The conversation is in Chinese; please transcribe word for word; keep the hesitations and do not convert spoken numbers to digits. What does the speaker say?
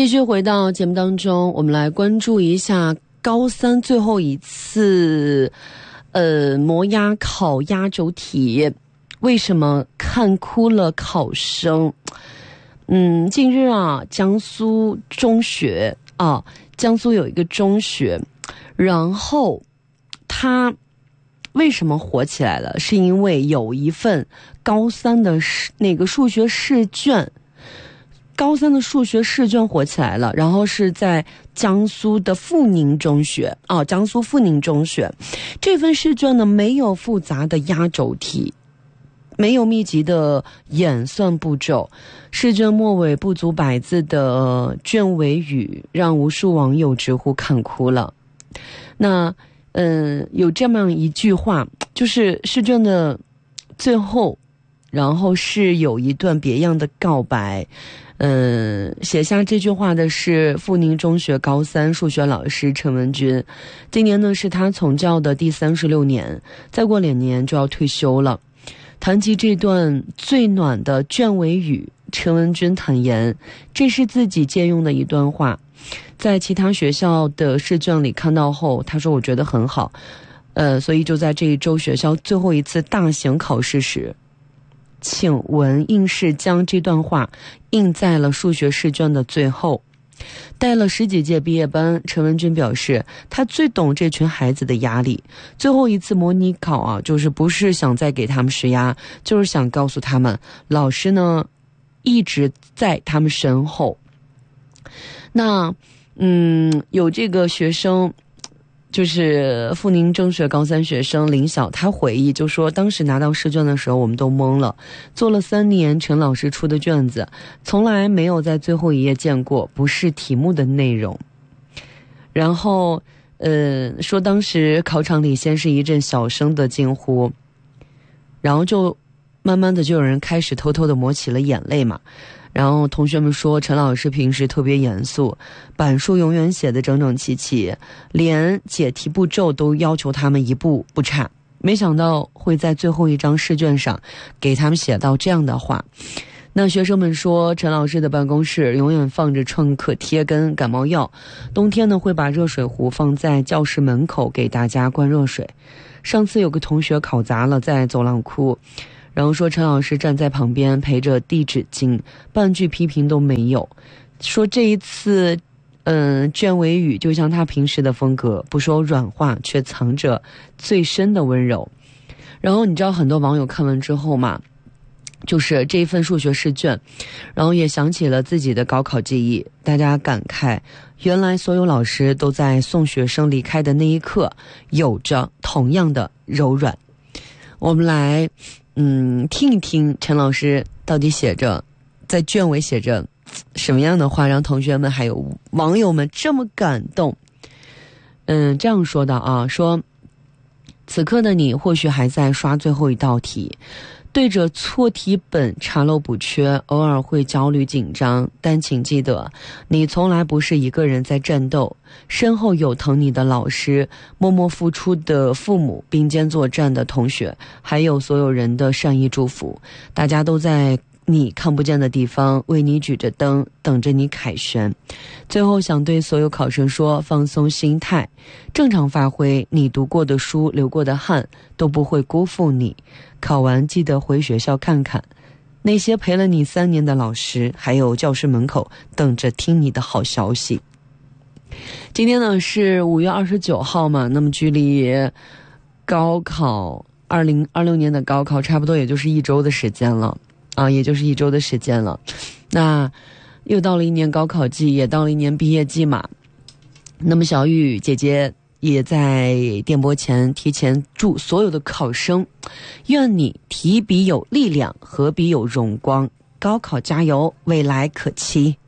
继续回到节目当中，我们来关注一下高三最后一次呃模压考压轴题，为什么看哭了考生？嗯，近日啊，江苏中学啊，江苏有一个中学，然后他为什么火起来了？是因为有一份高三的那个数学试卷。高三的数学试卷火起来了，然后是在江苏的阜宁中学啊，江苏阜宁中学，这份试卷呢没有复杂的压轴题，没有密集的演算步骤，试卷末尾不足百字的卷尾语让无数网友直呼看哭了。那嗯，有这么一句话，就是试卷的最后，然后是有一段别样的告白。嗯，写下这句话的是阜宁中学高三数学老师陈文军，今年呢是他从教的第三十六年，再过两年就要退休了。谈及这段最暖的卷尾语，陈文军坦言，这是自己借用的一段话，在其他学校的试卷里看到后，他说我觉得很好，呃，所以就在这一周学校最后一次大型考试时，请文应试将这段话印在了数学试卷的最后。带了十几届毕业班，陈文军表示他最懂这群孩子的压力，最后一次模拟考啊，就是不是想再给他们施压，就是想告诉他们老师呢一直在他们身后。那嗯，有这个学生就是阜宁中学高三学生林晓，他回忆就说，当时拿到试卷的时候我们都懵了，做了三年陈老师出的卷子，从来没有在最后一页见过不是题目的内容。然后呃，说当时考场里先是一阵小声的惊呼，然后就慢慢的就有人开始偷偷的抹起了眼泪嘛。然后同学们说陈老师平时特别严肃，板书永远写得整整齐齐，连解题步骤都要求他们一步不差，没想到会在最后一张试卷上给他们写到这样的话。那学生们说陈老师的办公室永远放着创可贴跟感冒药，冬天呢会把热水壶放在教室门口给大家灌热水。上次有个同学考砸了，在走廊哭，然后说陈老师站在旁边陪着递纸巾，半句批评都没有。说这一次嗯，卷尾语就像他平时的风格，不说软话却藏着最深的温柔。然后你知道很多网友看完之后嘛，就是这一份数学试卷，然后也想起了自己的高考记忆，大家感慨原来所有老师都在送学生离开的那一刻有着同样的柔软。我们来嗯，听一听陈老师到底写着在卷尾写着什么样的话，让同学们还有网友们这么感动。嗯，这样说的啊，说此刻的你或许还在刷最后一道题，对着错题本查漏补缺，偶尔会焦虑紧张，但请记得你从来不是一个人在战斗，身后有疼你的老师，默默付出的父母，并肩作战的同学，还有所有人的善意祝福，大家都在你看不见的地方为你举着灯，等着你凯旋。最后想对所有考生说，放松心态，正常发挥，你读过的书流过的汗都不会辜负你。考完记得回学校看看那些陪了你三年的老师，还有教室门口等着听你的好消息。今天呢是五月二十九号嘛，那么距离高考二零二六年的高考差不多也就是一周的时间了啊，也就是一周的时间了。那又到了一年高考季，也到了一年毕业季嘛。那么小雨姐姐也在电波前提前祝所有的考生，愿你提笔有力量，合笔有荣光，高考加油，未来可期。